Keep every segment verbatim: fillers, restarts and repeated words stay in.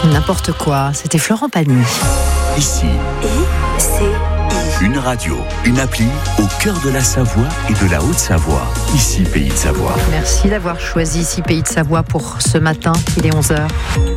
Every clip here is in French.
N'importe quoi, c'était Florent Pagny. Ici, Et c'est une radio, une appli au cœur de la Savoie et de la Haute-Savoie. Ici, Pays de Savoie. Merci d'avoir choisi ici Pays de Savoie pour ce matin, il est onze heures.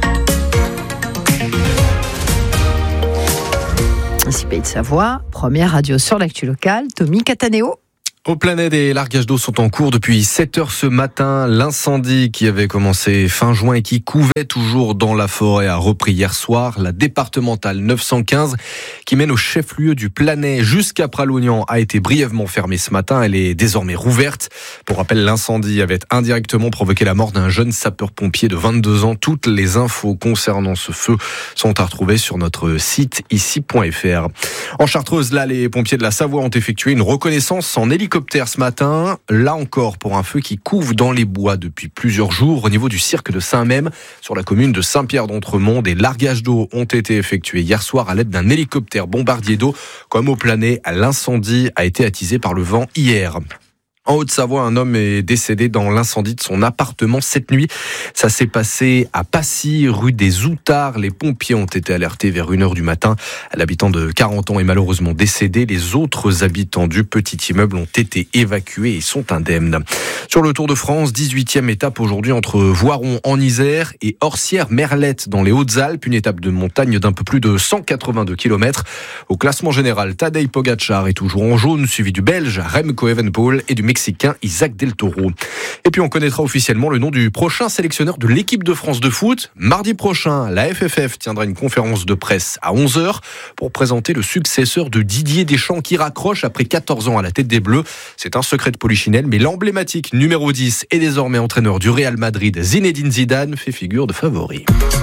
Ici Pays de Savoie, première radio sur l'actu locale, Tommy Cataneo. Au Planet, des largages d'eau sont en cours depuis sept heures ce matin. L'incendie qui avait commencé fin juin et qui couvait toujours dans la forêt a repris hier soir. La départementale neuf cent quinze qui mène au chef-lieu du Planet jusqu'à Pralognan a été brièvement fermée ce matin. Elle est désormais rouverte. Pour rappel, l'incendie avait indirectement provoqué la mort d'un jeune sapeur-pompier de vingt-deux ans. Toutes les infos concernant ce feu sont à retrouver sur notre site ici point f r. En Chartreuse, là, les pompiers de la Savoie ont effectué une reconnaissance en hélicoptère ce matin, là encore pour un feu qui couve dans les bois depuis plusieurs jours au niveau du cirque de Saint-Mème sur la commune de Saint-Pierre-d'Entremont. Des largages d'eau ont été effectués hier soir à l'aide d'un hélicoptère bombardier d'eau. Comme au Planet, l'incendie a été attisé par le vent hier. En Haute-Savoie, un homme est décédé dans l'incendie de son appartement cette nuit. Ça s'est passé à Passy, rue des Outards. Les pompiers ont été alertés vers une heure du matin. L'habitant de quarante ans est malheureusement décédé. Les autres habitants du petit immeuble ont été évacués et sont indemnes. Sur le Tour de France, dix-huitième étape aujourd'hui entre Voiron en Isère et Orsières-Merlette dans les Hautes-Alpes. Une étape de montagne d'un peu plus de cent quatre-vingt-deux kilomètres. Au classement général, Tadej Pogačar est toujours en jaune, suivi du Belge Remco Evenepoel et du Mexicain Isaac Del Toro. Et puis on connaîtra officiellement le nom du prochain sélectionneur de l'équipe de France de foot. Mardi prochain, la F F F tiendra une conférence de presse à onze heures pour présenter le successeur de Didier Deschamps qui raccroche après quatorze ans à la tête des Bleus. C'est un secret de polichinelle, mais l'emblématique numéro dix et désormais entraîneur du Real Madrid, Zinedine Zidane, fait figure de favori.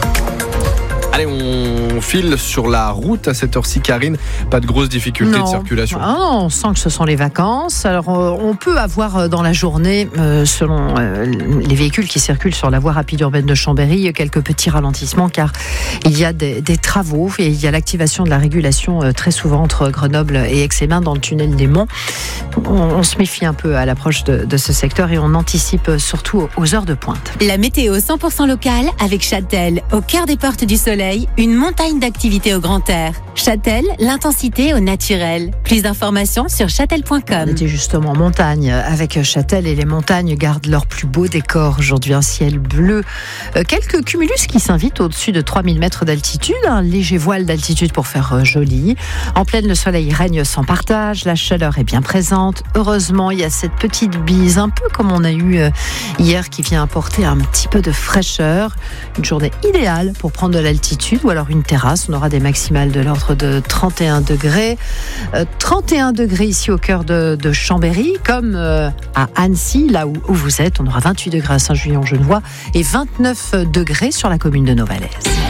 Allez, on file sur la route à cette heure-ci, Karine. Pas de grosses difficultés non. de circulation. Ah non, on sent que ce sont les vacances. Alors, euh, on peut avoir dans la journée, euh, selon euh, les véhicules qui circulent sur la voie rapide urbaine de Chambéry, quelques petits ralentissements, car il y a des, des travaux et il y a l'activation de la régulation euh, très souvent entre Grenoble et Aix-les-Bains dans le tunnel des Monts. On, on se méfie un peu à l'approche de, de ce secteur et on anticipe surtout aux heures de pointe. la météo cent pour cent locale avec Châtel, au cœur des portes du soleil. Une montagne d'activités au grand air. Châtel, l'intensité au naturel. Plus d'informations sur châtel point com. On était justement en montagne avec Châtel et les montagnes gardent leur plus beau décor. Aujourd'hui, un ciel bleu. Euh, quelques cumulus qui s'invitent au-dessus de trois mille mètres d'altitude. Un léger voile d'altitude pour faire euh, joli. En pleine, le soleil règne sans partage. La chaleur est bien présente. Heureusement, il y a cette petite bise, un peu comme on a eu euh, hier, qui vient apporter un petit peu de fraîcheur. Une journée idéale pour prendre de l'altitude ou alors une terrasse. On aura des maximales de l'ordre de trente et un degrés. Euh, trente et un degrés ici au cœur de, de Chambéry, comme euh, à Annecy, là où, où vous êtes. On aura vingt-huit degrés à Saint-Julien-en-Genevois et vingt-neuf degrés sur la commune de Novalaise.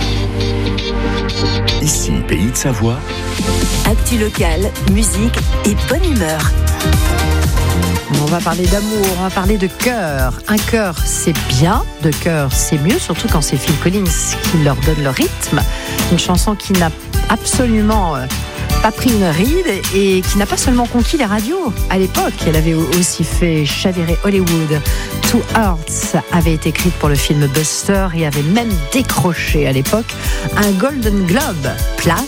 Ici, Pays de Savoie. Actu locale, musique et bonne humeur. On va parler d'amour, on va parler de cœur. Un cœur, c'est bien, de cœur, c'est mieux, surtout quand c'est Phil Collins qui leur donne le rythme. Une chanson qui n'a absolument euh, pas pris une ride et qui n'a pas seulement conquis les radios. À l'époque, elle avait aussi fait chavirer Hollywood. Two Hearts avait été écrite pour le film Buster et avait même décroché à l'époque un Golden Globe. Place